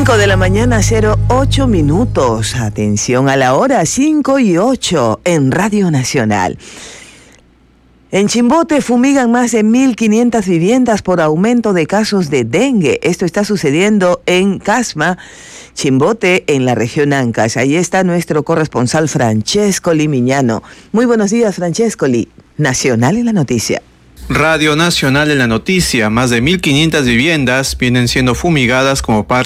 5 de la mañana, 08 minutos. Atención a la hora, 5:08 en Radio Nacional. En Chimbote fumigan más de 1.500 viviendas por aumento de casos de dengue. Esto está sucediendo en Casma, Chimbote, en la región Ancash. Ahí está nuestro corresponsal Francescoli Miñano. Muy buenos días, Francescoli. Nacional en la noticia. Radio Nacional en la noticia. Más de 1.500 viviendas vienen siendo fumigadas como parte